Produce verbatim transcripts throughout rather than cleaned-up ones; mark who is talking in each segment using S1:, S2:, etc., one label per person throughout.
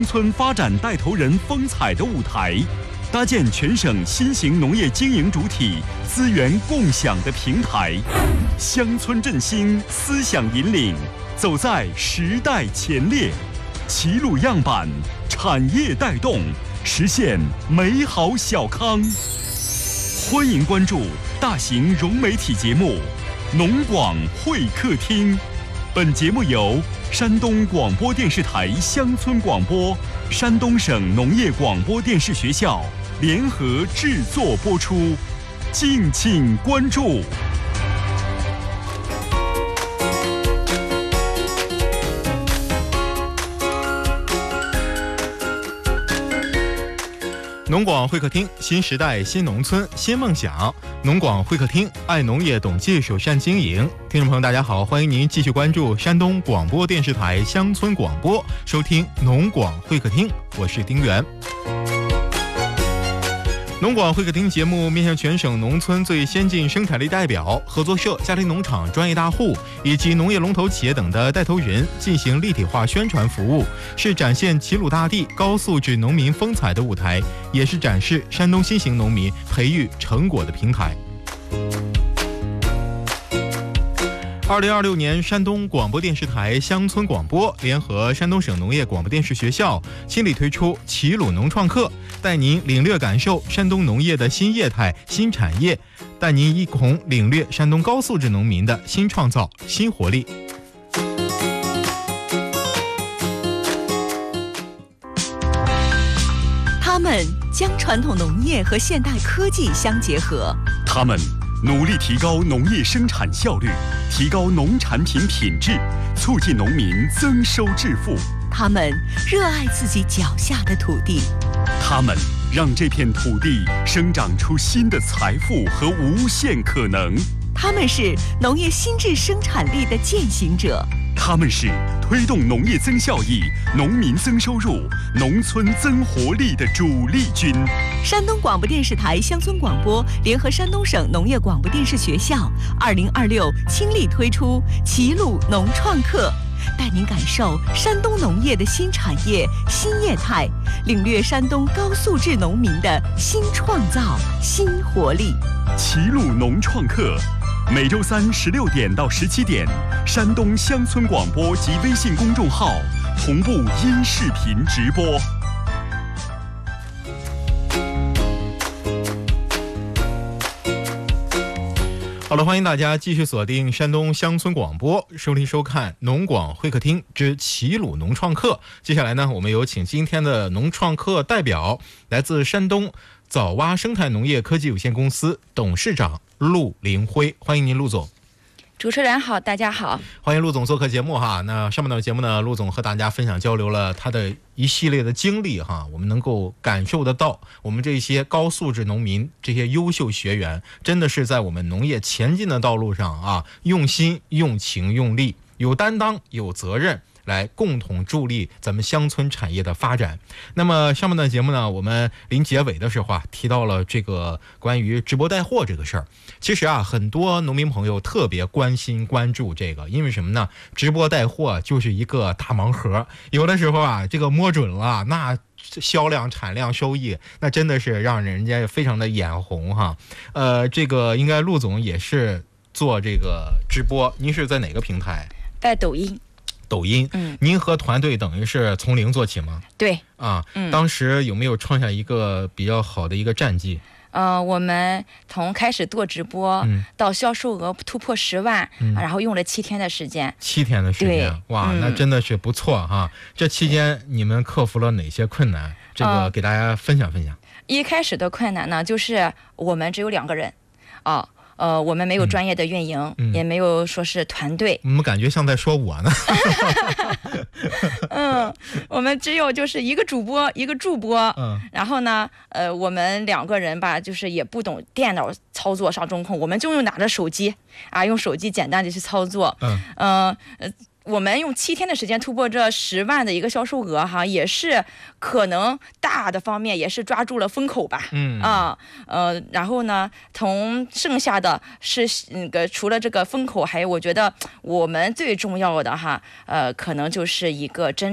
S1: 村发展带头人风采的舞台，搭建全省新型农业经营主体资源共享的平台，乡村振兴思想引领，走在时代前列，齐鲁样板，产业带动，实现美好小康。欢迎关注大型融媒体节目《农广会客厅》。本节目由山东广播电视台乡村广播、山东省农业广播电视学校联合制作播出，敬请关注。
S2: 农广会客厅，新时代新农村新梦想。农广会客厅，爱农业懂技术善经营。听众朋友大家好，欢迎您继续关注山东广播电视台乡村广播，收听农广会客厅，我是丁元。农广会客厅节目面向全省农村最先进生产力代表、合作社、家庭农场专业大户以及农业龙头企业等的带头人进行立体化宣传服务，是展现齐鲁大地高素质农民风采的舞台，也是展示山东新型农民培育成果的平台。二零二六年，山东广播电视台乡村广播联合山东省农业广播电视学校倾力推出齐鲁农创客，带您领略感受山东农业的新业态、新产业，带您一同领略山东高素质农民的新创造、新活力。
S3: 他们将传统农业和现代科技相结合，
S1: 他们努力提高农业生产效率，提高农产品品质，促进农民增收致富。
S3: 他们热爱自己脚下的土地，
S1: 他们让这片土地生长出新的财富和无限可能。
S3: 他们是农业新质生产力的践行者，
S1: 他们是推动农业增效益、农民增收入、农村增活力的主力军。
S3: 山东广播电视台乡村广播联合山东省农业广播电视学校二零二六倾力推出齐鲁农创客，带您感受山东农业的新产业、新业态，领略山东高素质农民的新创造、新活力。
S1: 齐鲁农创客，每周三十六点到十七点，山东乡村广播及微信公众号同步音视频直播。
S2: 好了，欢迎大家继续锁定山东乡村广播，收听收看农广会客厅之齐鲁农创客。接下来呢，我们有请今天的农创客代表，来自山东早蛙生态农业科技有限公司董事长陆林辉，欢迎您，陆总。
S4: 主持人好，大家好，
S2: 欢迎陆总做客节目哈。那上半段节目呢，陆总和大家分享交流了他的一系列的经历哈，我们能够感受得到，我们这些高素质农民、这些优秀学员，真的是在我们农业前进的道路上啊，用心、用情、用力，有担当、有责任，来共同助力咱们乡村产业的发展。那么上半段节目呢，我们临结尾的时候啊，提到了这个关于直播带货这个事儿。其实啊，很多农民朋友特别关心关注这个，因为什么呢？直播带货就是一个大盲盒，有的时候啊，这个摸准了，那销量、产量、收益，那真的是让人家非常的眼红哈。呃，这个应该陆总也是做这个直播，您是在哪个平台？
S4: 在抖音。
S2: 抖音，嗯，您和团队等于是从零做起吗？
S4: 对，
S2: 啊，嗯，当时有没有创下一个比较好的一个战绩？
S4: 呃，我们从开始做直播、嗯、到销售额突破十万、嗯，然后用了七天的时间。七
S2: 天的时间，哇、嗯，那真的是不错哈。这期间你们克服了哪些困难？这个给大家分享分享。
S4: 呃、一开始的困难呢，就是我们只有两个人，啊。呃，我们没有专业的运营、嗯，也没有说是团队。
S2: 我们感觉像在说我呢。
S4: 嗯，我们只有就是一个主播，一个助播。嗯，然后呢，呃，我们两个人吧，就是也不懂电脑操作上中控，我们就用拿着手机啊，用手机简单的去操作。嗯，呃。我们用七天的时间突破这十万的一个销售额哈，也是可能大的方面也是抓住了风口吧。嗯啊呃，然后呢，从剩下的是那个除了这个风口，还有我觉得我们最重要的哈，呃，可能就是一个真诚。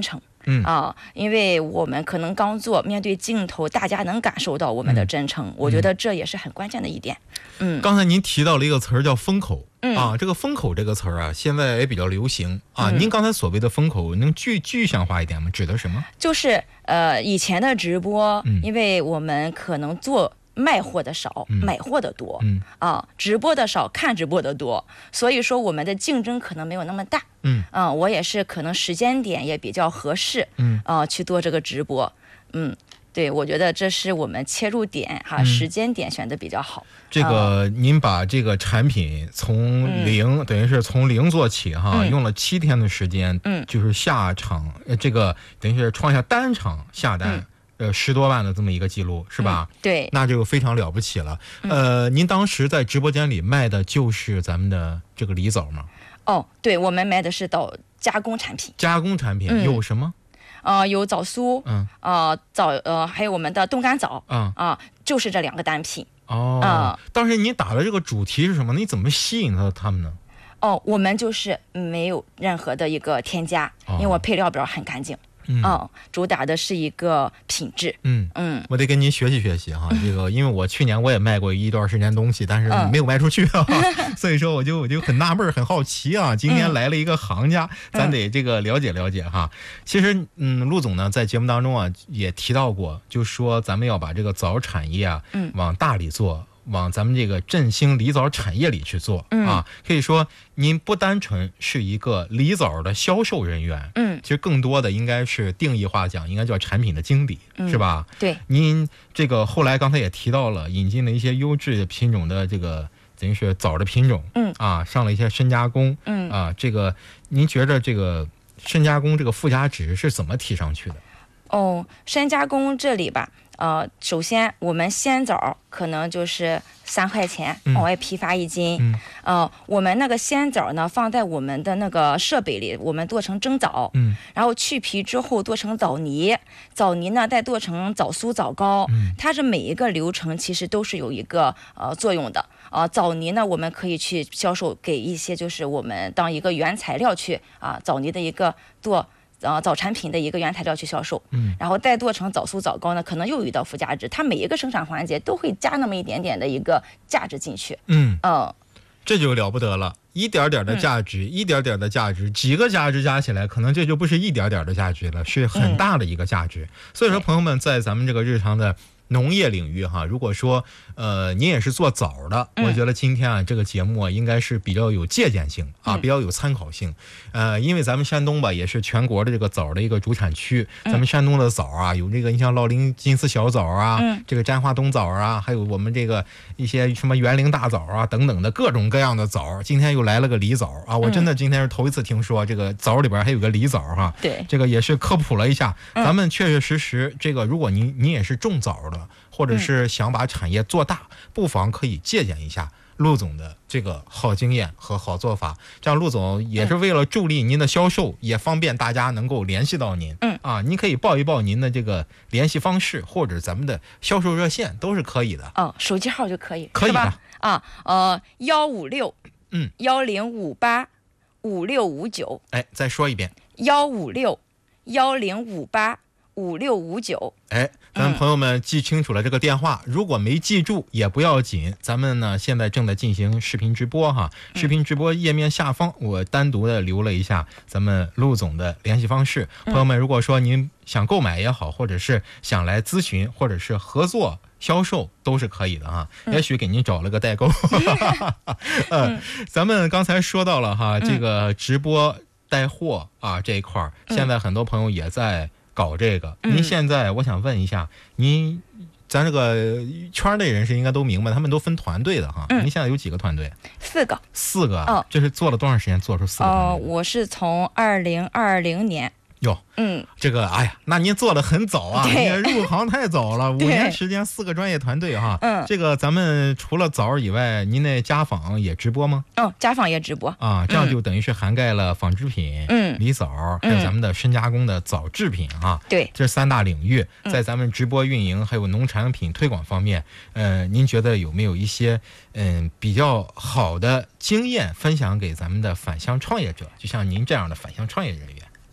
S2: 嗯
S4: 啊，因为我们可能刚做，面对镜头，大家能感受到我们的真诚，嗯、我觉得这也是很关键的一点。嗯，
S2: 刚才您提到了一个词儿叫风口。
S4: 嗯
S2: 啊，这个风口这个词儿啊，现在也比较流行啊。
S4: 嗯、
S2: 您刚才所谓的风口，能具具象化一点吗？指的什么？
S4: 就是呃，以前的直播，
S2: 嗯、
S4: 因为我们可能做卖货的少，
S2: 嗯、
S4: 买货的多，
S2: 嗯
S4: 啊，直播的少，看直播的多，所以说我们的竞争可能没有那么大。
S2: 嗯
S4: 啊，我也是可能时间点也比较合适，
S2: 嗯
S4: 啊，去做这个直播，嗯。对，我觉得这是我们切入点哈，
S2: 嗯、
S4: 时间点选的比较好。
S2: 这个、嗯、您把这个产品从零，嗯、等于是从零做起哈，
S4: 嗯、
S2: 用了七天的时间，
S4: 嗯，
S2: 就是下场，这个等于是创下单场下单，嗯、呃十多万的这么一个记录，是吧？
S4: 嗯、对，
S2: 那就非常了不起了。
S4: 嗯、
S2: 呃，您当时在直播间里卖的就是咱们的这个梨枣吗？
S4: 哦，对，我们卖的是枣加工产品。
S2: 加工产品、嗯、有什么？
S4: 呃，有枣酥，
S2: 嗯，
S4: 呃，枣，呃，还有我们的冻干枣，
S2: 嗯，
S4: 啊、呃，就是这两个单品。
S2: 哦，
S4: 啊、呃，
S2: 当时你打的这个主题是什么？你怎么吸引到他们呢？
S4: 哦，我们就是没有任何的一个添加，
S2: 哦、
S4: 因为我配料表很干净。
S2: 嗯、
S4: 哦，主打的是一个品质。
S2: 嗯
S4: 嗯，
S2: 我得跟您学习学习哈。这个，因为我去年我也卖过一段时间东西，但是没有卖出去啊，嗯、所以说我就我就很纳闷，很好奇啊。今天来了一个行家，嗯、咱得这个了解了解哈。其实，嗯，陆总呢在节目当中啊也提到过，就说咱们要把这个枣产业啊，
S4: 嗯，
S2: 往大里做。往咱们这个振兴梨枣产业里去做、
S4: 嗯、
S2: 啊，可以说您不单纯是一个梨枣的销售人员，
S4: 嗯，
S2: 其实更多的应该是定义化讲，应该叫产品的经理，
S4: 嗯、
S2: 是吧？
S4: 对，
S2: 您这个后来刚才也提到了，引进了一些优质品种的这个等于是枣的品种，
S4: 嗯
S2: 啊，上了一些深加工，
S4: 嗯
S2: 啊，这个您觉得这个深加工这个附加值是怎么提上去的？
S4: 哦，深加工这里吧。呃，首先我们鲜枣可能就是三块钱往外批发一斤，
S2: 嗯，
S4: 呃，我们那个鲜枣呢放在我们的那个设备里，我们剁成蒸枣，
S2: 嗯，
S4: 然后去皮之后剁成枣泥，枣泥呢再剁成枣酥枣糕，
S2: 嗯，
S4: 它是每一个流程其实都是有一个呃作用的，呃，枣泥呢我们可以去销售给一些就是我们当一个原材料去啊、呃，枣泥的一个做。呃，枣产品的一个原材料去销售，
S2: 嗯，
S4: 然后再做成枣酥枣糕呢，可能又有一道附加值，它每一个生产环节都会加那么一点点的一个价值进去，
S2: 嗯
S4: 嗯、呃，
S2: 这就了不得了，一点点的价值，嗯、一点点的价值，几个价值加起来，可能这就不是一点点的价值了，是很大的一个价值。嗯、所以说，朋友们在咱们这个日常的农业领域哈，如果说呃您也是做枣的，我觉得今天啊这个节目啊应该是比较有借鉴性啊，比较有参考性。呃，因为咱们山东吧也是全国的这个枣的一个主产区，咱们山东的枣啊有这个你像乐陵金丝小枣啊，这个沾花冬枣啊，还有我们这个一些什么园林大枣啊等等的各种各样的枣。今天又来了个梨枣啊，我真的今天是头一次听说这个枣里边还有个梨枣哈。
S4: 对，
S2: 这个也是科普了一下，咱们确确实实这个如果您您也是种枣的。或者是想把产业做大，不妨可以借鉴一下陆总的这个好经验和好做法。这样陆总也是为了助力您的销售，也方便大家能够联系到您。
S4: 嗯
S2: 啊，您可以报一报您的这个联系方式，或者咱们的销售热线都是可以的。
S4: 哦，手机号就可以，
S2: 可以
S4: 吧？啊，呃，幺五六，
S2: 嗯，
S4: 幺零五八五六五九。
S2: 哎，再说一遍，
S4: 幺五六幺零五八五六五九。
S2: 哎，咱朋友们记清楚了这个电话，嗯、如果没记住也不要紧。咱们呢现在正在进行视频直播哈，视频直播页面下方我单独的留了一下咱们陆总的联系方式。
S4: 嗯、
S2: 朋友们，如果说您想购买也好，或者是想来咨询，或者是合作销售都是可以的哈。
S4: 嗯、
S2: 也许给您找了个代购。呃，咱们刚才说到了哈，这个直播带货啊这一块儿，
S4: 嗯、
S2: 现在很多朋友也在搞这个，
S4: 嗯、
S2: 您现在我想问一下，您咱这个圈内人士应该都明白，他们都分团队的哈。
S4: 嗯、
S2: 您现在有几个团队？
S4: 四个。
S2: 四个。
S4: 哦，
S2: 这是做了多长时间做出四个团队？
S4: 哦，我是从二零二零年。
S2: 哟，
S4: 嗯，
S2: 这个哎呀，那您做的很早啊，您入行太早了，五年时间四个专业团队哈。
S4: 嗯，
S2: 这个咱们除了枣以外，您那家纺也直播吗？
S4: 哦，家纺也直播
S2: 啊，这样就等于是涵盖了纺织品、
S4: 嗯，
S2: 梨枣，还有咱们的深加工的枣制品哈。
S4: 对，
S2: 这三大领域，在咱们直播运营还有农产品推广方面，呃，您觉得有没有一些嗯、呃、比较好的经验分享给咱们的返乡创业者？就像您这样的返乡创业人员。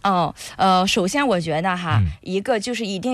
S4: 哦，呃，首先我觉得哈，一个就是一定